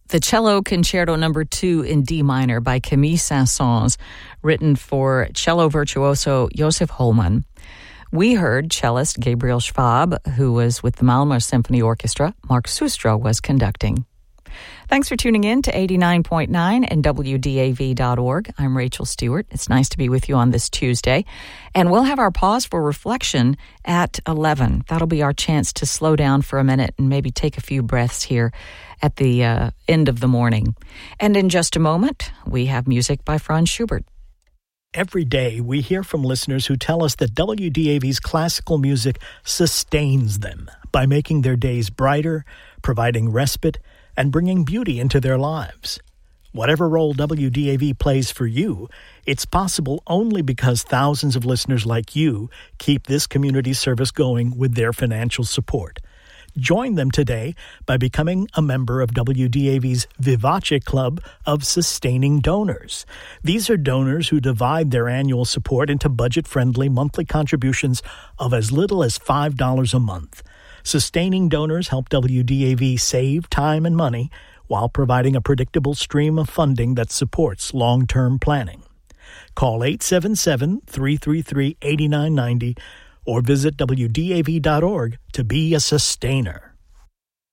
the Cello Concerto No. 2 in D minor by Camille Saint-Saëns, written for cello virtuoso Josef Hollmann. We heard cellist Gabriel Schwab, who was with the Malmö Symphony Orchestra. Mark Sustrow was conducting. Thanks for tuning in to 89.9 and WDAV.org. I'm Rachel Stewart. It's nice to be with you on this Tuesday. And we'll have our pause for reflection at 11. That'll be our chance to slow down for a minute and maybe take a few breaths here at the end of the morning. And in just a moment, we have music by Franz Schubert. Every day, we hear from listeners who tell us that WDAV's classical music sustains them by making their days brighter, providing respite, and bringing beauty into their lives. Whatever role WDAV plays for you, it's possible only because thousands of listeners like you keep this community service going with their financial support. Join them today by becoming a member of WDAV's Vivace Club of Sustaining Donors. These are donors who divide their annual support into budget-friendly monthly contributions of as little as $5 a month. Sustaining donors help WDAV save time and money while providing a predictable stream of funding that supports long-term planning. Call 877-333-8990 or visit WDAV.org to be a sustainer.